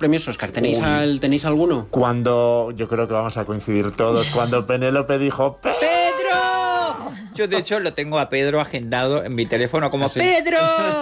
premios Oscar? ¿Tenéis alguno? Cuando, yo creo que vamos a coincidir todos, cuando Penélope dijo ¡Pedro! Yo, de hecho, lo tengo a Pedro agendado en mi teléfono como ¿sí? ¡Pedro!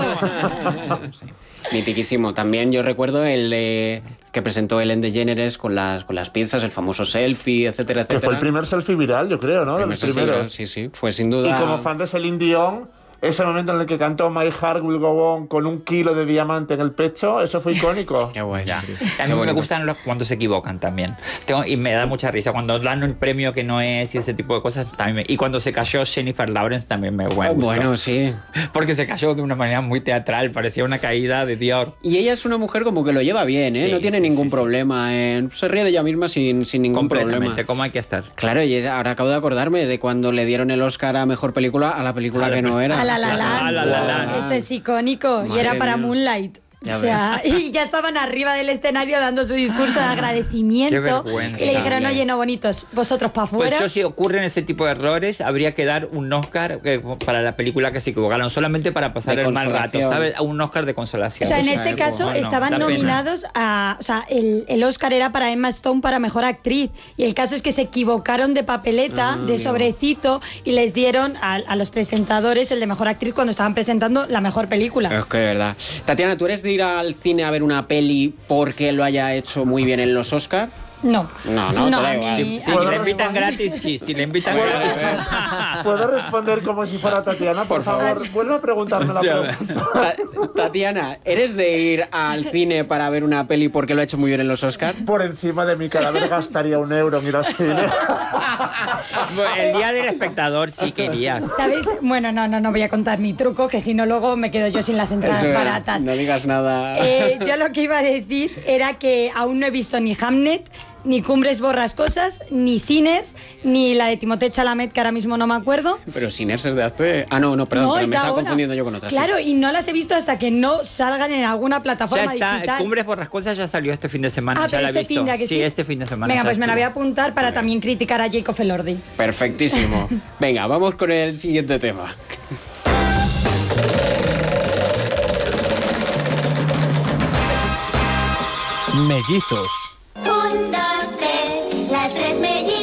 Sí. Mitiquísimo. También yo recuerdo el que presentó Ellen DeGeneres con las pizzas, el famoso selfie, etcétera, etcétera. que fue el primer selfie viral, yo creo, ¿no? De los primeros. Sí, fue sin duda. Y como fan de Celine Dion, ese momento en el que cantó My Heart Will Go On con 1 kilo de diamante en el pecho, eso fue icónico. Qué guay. A mí me gustan cuando se equivocan también. Y me da mucha risa. Cuando dan un premio que no es y ese tipo de cosas también. Y cuando se cayó Jennifer Lawrence también me gustó. Bueno, sí. Porque se cayó de una manera muy teatral. Parecía una caída de Dior. Y ella es una mujer como que lo lleva bien, ¿eh? Sí, no tiene ningún problema. Se ríe de ella misma sin ningún problema. ¿Cómo hay que estar? Claro, y ahora acabo de acordarme de cuando le dieron el Oscar a Mejor Película a la película que no era. A La La Land. Eso es icónico. Madre y era para mía. Moonlight. Ya O sea, y ya estaban arriba del escenario dando su discurso de agradecimiento. Qué vergüenza. Y le dijeron, oye, no bonitos, vosotros para afuera. Pues yo, si ocurren ese tipo de errores, habría que dar un Oscar para la película que se equivocaron, solamente para pasar De el mal rato, consolación. ¿sabes? A un Oscar de consolación. O sea, en Pues, este caso bueno, estaban da pena. nominados a... O sea, el Oscar era para Emma Stone para Mejor Actriz. Y el caso es que se equivocaron de papeleta, de sobrecito, y les dieron a los presentadores el de Mejor Actriz cuando estaban presentando la mejor película. Es que de verdad. Tatiana, ¿tú eres de ir al cine a ver una peli porque lo haya hecho muy bien en los Oscar? No. No, te da igual. Si le invitan gratis, sí. Si le invitan gratis. ¿Puedo responder como si fuera Tatiana? Por favor, vuelve a preguntarme la pregunta. Tatiana, ¿eres de ir al cine para ver una peli porque lo ha hecho muy bien en los Oscar? Por encima de mi cadáver gastaría €1 en ir al cine. Bueno, el día del espectador sí querías. ¿Sabes? Bueno, no voy a contar mi truco, que si no luego me quedo yo sin las entradas Eso es, baratas. No digas nada. Yo lo que iba a decir era que aún no he visto ni Hamnet, ni Cumbres Borrascosas, ni Sinners, ni la de Timothée Chalamet, que ahora mismo no me acuerdo. Pero Sinners es de hace... perdón, No, pero es me de estaba ahora. confundiendo yo con otras. Claro, y no las he visto hasta que no salgan en alguna Ya plataforma está, digital. Cumbres Borrascosas ya salió este fin de semana, ya pero la he este visto. fin de, ¿a que sí? Este fin de semana. Venga, ya pues me la voy a estuvo. apuntar para también criticar a Jacob Elordi. Perfectísimo. Venga, vamos con el siguiente tema. Mellizos. 1, 2, 3, las 3 mellizas.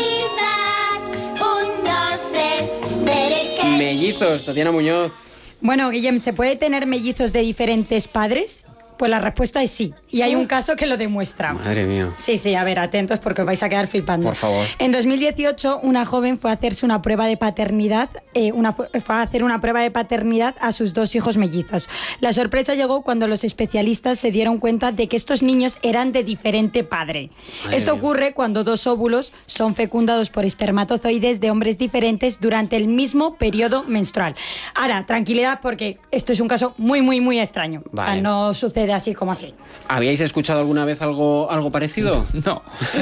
1, 2, 3, veréis que... Mellizos, Tatiana Muñoz. Bueno, Guillem, ¿se puede tener mellizos de diferentes padres? Pues la respuesta es sí. Y hay un caso que lo demuestra. Madre mía. Sí, a ver, atentos porque os vais a quedar flipando. Por favor. En 2018, una joven fue a hacerse una prueba de paternidad, fue a hacer una prueba de paternidad a sus 2 hijos mellizos. La sorpresa llegó cuando los especialistas se dieron cuenta de que estos niños eran de diferente padre. Madre Esto mía. ocurre cuando 2 óvulos son fecundados por espermatozoides de hombres diferentes durante el mismo periodo menstrual. Ahora, tranquilidad porque esto es un caso muy, muy, muy extraño. Vale. O sea, no sucede así como así. ¿Habíais escuchado alguna vez algo parecido? No.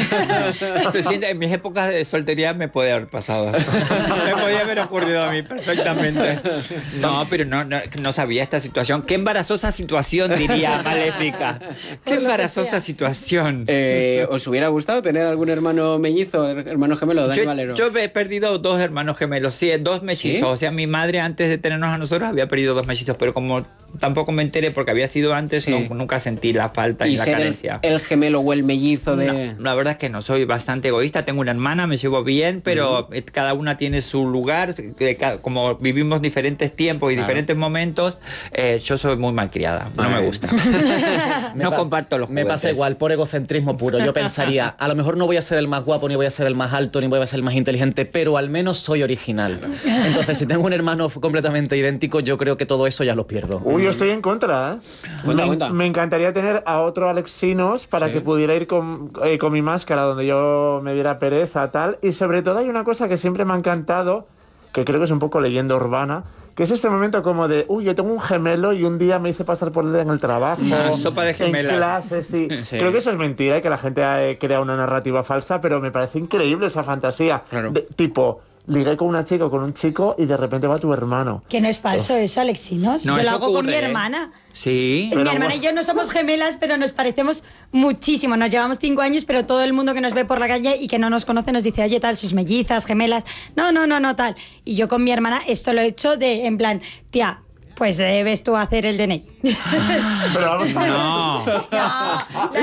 Lo siento, en mis épocas de soltería me puede haber pasado. Me podía haber ocurrido a mí perfectamente. No, pero no sabía esta situación. Qué embarazosa situación, diría Maléfica. Qué embarazosa situación. ¿Os hubiera gustado tener algún hermano mellizo, hermano gemelo, Dani Valero? Yo he perdido 2 hermanos gemelos, sí, 2 mellizos. ¿Sí? O sea, mi madre antes de tenernos a nosotros había perdido 2 mellizos, pero como tampoco me enteré porque había sido antes, Sí. nunca sentí la falta ¿Y ni la ser carencia. el gemelo o el mellizo de...? No, la verdad es que no, soy bastante egoísta. Tengo una hermana, me llevo bien, pero cada una tiene su lugar. Como vivimos diferentes tiempos y Claro. diferentes momentos, yo soy muy malcriada. No me gusta. No comparto los Me juguetes. pasa igual, por egocentrismo puro. Yo pensaría, a lo mejor no voy a ser el más guapo, ni voy a ser el más alto, ni voy a ser el más inteligente, pero al menos soy original. Entonces, si tengo un hermano completamente idéntico, yo creo que todo eso ya lo pierdo. Uy, yo estoy en contra, ¿eh? Cuenta. Me encantaría tener a otro Alexinos para que pudiera ir con mi máscara donde yo me diera pereza, tal. Y sobre todo hay una cosa que siempre me ha encantado, que creo que es un poco leyenda urbana, que es este momento como de, uy, yo tengo un gemelo y un día me hice pasar por él en el trabajo, sopa de gemelas. en clase, sí. Sí. Creo que eso es mentira y que la gente crea una narrativa falsa, pero me parece increíble esa fantasía. Claro. Tipo, ligué con una chica o con un chico y de repente va tu hermano. Que no es falso eso, Alexinos. No, Yo lo eso hago con mi ocurre, ¿eh? hermana. Sí. Mi hermana y yo no somos gemelas, pero nos parecemos muchísimo. Nos llevamos 5 años, pero todo el mundo que nos ve por la calle y que no nos conoce nos dice, oye, tal, sus mellizas, gemelas. No, tal. Y yo con mi hermana esto lo he hecho en plan, tía, pues debes tú hacer el DNI. Pero vamos a ver. No. No,